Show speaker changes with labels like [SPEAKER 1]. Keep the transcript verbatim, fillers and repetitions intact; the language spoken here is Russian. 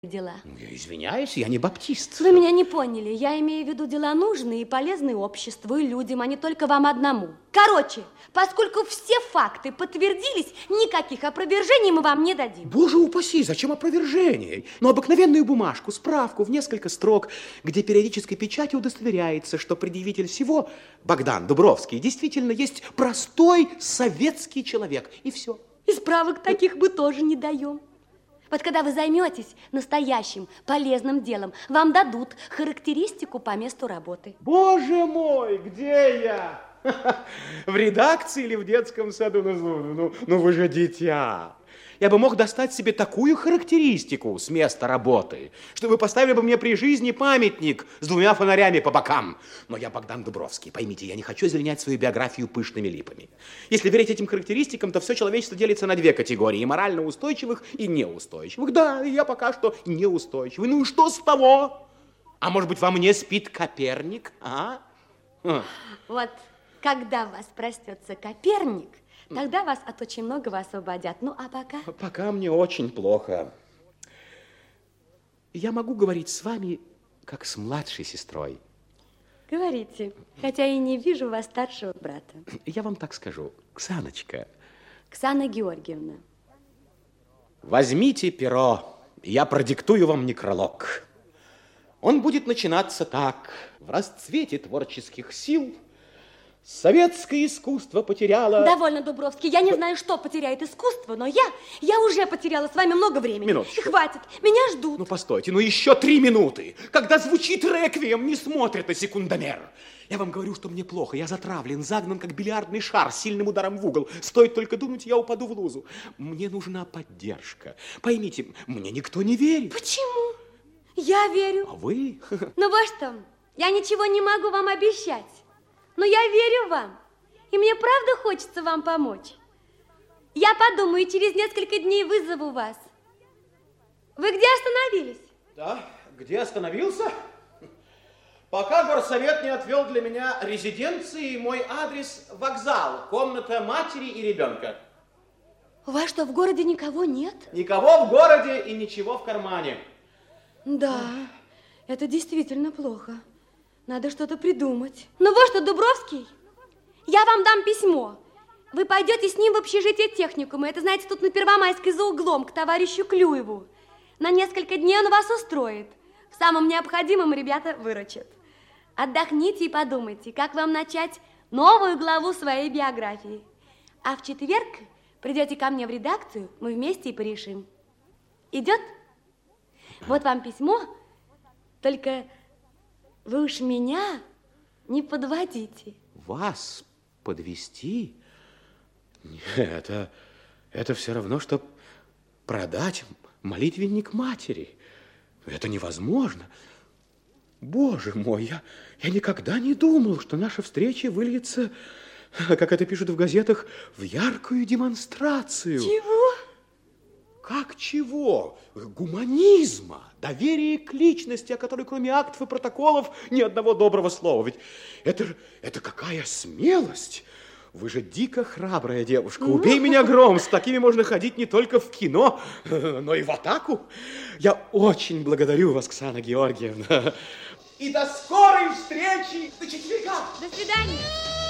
[SPEAKER 1] дела.
[SPEAKER 2] Я извиняюсь, я не баптист.
[SPEAKER 1] Вы меня не поняли. Я имею в виду дела нужные и полезные обществу и людям, а не только вам одному. Короче, поскольку все факты подтвердились, никаких опровержений мы вам не дадим.
[SPEAKER 2] Боже упаси, зачем опровержение? Ну, обыкновенную бумажку, справку в несколько строк, где периодической печатью удостоверяется, что предъявитель всего, Богдан Дубровский, действительно есть простой советский человек. И все.
[SPEAKER 1] И справок таких мы тоже не даем. Вот когда вы займетесь настоящим полезным делом, вам дадут характеристику по месту работы.
[SPEAKER 2] Боже мой, где я? В редакции или в детском саду? Ну, ну, ну вы же дитя. Я бы мог достать себе такую характеристику с места работы, что вы поставили бы мне при жизни памятник с двумя фонарями по бокам. Но я Богдан Дубровский. Поймите, я не хочу озеленять свою биографию пышными липами. Если верить этим характеристикам, то все человечество делится на две категории: морально устойчивых и неустойчивых. Да, я пока что неустойчивый. Ну и что с того? А может быть, во мне спит Коперник, а?
[SPEAKER 1] Вот когда в вас проснется Коперник, тогда вас от очень многого освободят. Ну, а пока?
[SPEAKER 2] Пока мне очень плохо. Я могу говорить с вами, как с младшей сестрой.
[SPEAKER 1] Говорите, хотя и не вижу у вас старшего брата.
[SPEAKER 2] Я вам так скажу. Ксаночка.
[SPEAKER 1] Ксана Георгиевна.
[SPEAKER 2] Возьмите перо, я продиктую вам некролог. Он будет начинаться так. В расцвете творческих сил советское искусство потеряло...
[SPEAKER 1] Довольно, Дубровский. Я не знаю, что потеряет искусство, но я, я уже потеряла с вами много времени.
[SPEAKER 2] Минуточку.
[SPEAKER 1] Хватит, меня ждут.
[SPEAKER 2] Ну, постойте, ну еще три минуты. Когда звучит реквием, не смотрят на секундомер. Я вам говорю, что мне плохо. Я затравлен, загнан, как бильярдный шар с сильным ударом в угол. Стоит только дунуть, я упаду в лузу. Мне нужна поддержка. Поймите, мне никто не верит.
[SPEAKER 1] Почему? Я верю.
[SPEAKER 2] А вы?
[SPEAKER 1] Ну, вот что, я ничего не могу вам обещать. Но я верю вам, и мне правда хочется вам помочь. Я подумаю, и через несколько дней вызову вас. Вы где остановились?
[SPEAKER 2] Да, где остановился? Пока горсовет не отвел для меня резиденции, мой адрес – вокзал, комната матери и ребенка.
[SPEAKER 1] У вас что, в городе никого нет?
[SPEAKER 2] Никого в городе и ничего в кармане.
[SPEAKER 1] Да, это действительно плохо. Надо что-то придумать. Ну вот что, Дубровский, я вам дам письмо. Вы пойдете с ним в общежитие техникума. Это, знаете, тут на Первомайской за углом, к товарищу Клюеву. На несколько дней он вас устроит. В самом необходимом ребята выручат. Отдохните и подумайте, как вам начать новую главу своей биографии. А в четверг придете ко мне в редакцию, мы вместе и порешим. Идет? Вот вам письмо, только... Вы уж меня не подводите.
[SPEAKER 2] Вас подвести? Это, это все равно, что продать молитвенник матери. Это невозможно. Боже мой, я, я никогда не думал, что наша встреча выльется, как это пишут в газетах, в яркую демонстрацию.
[SPEAKER 1] Чего?
[SPEAKER 2] Как чего? Гуманизма, доверия к личности, о которой кроме актов и протоколов ни одного доброго слова. Ведь это, это какая смелость! Вы же дико храбрая девушка. Убей меня, гром, с такими можно ходить не только в кино, но и в атаку. Я очень благодарю вас, Ксана Георгиевна. И до скорой встречи до четверга.
[SPEAKER 1] До свидания.